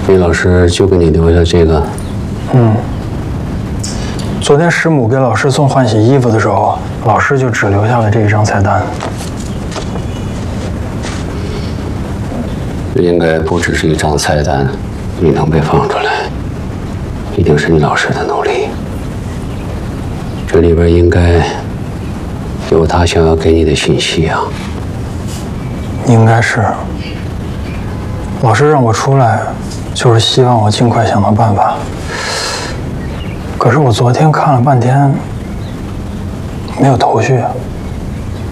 李老师就给你留下这个。 昨天师母给老师送换洗衣服的时候，老师就只留下了这一张菜单。 应该不只是一张菜单，你能被放出来，一定是你老师的努力。这里边应该有他想要给你的信息啊。 应该是。老师让我出来，就是希望我尽快想到办法。可是我昨天看了半天，没有头绪啊。